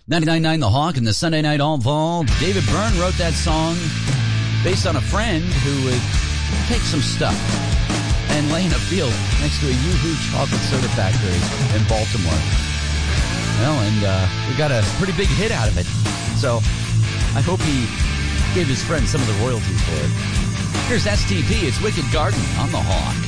99.9 The Hawk and the Sunday Night All-Vol. David Byrne wrote that song based on a friend who would take some stuff and lay in a field next to a Yoo-Hoo chocolate soda factory in Baltimore. Well, and we got a pretty big hit out of it. So I hope he gave his friend some of the royalties for it. Here's STP. It's Wicked Garden on The Hawk.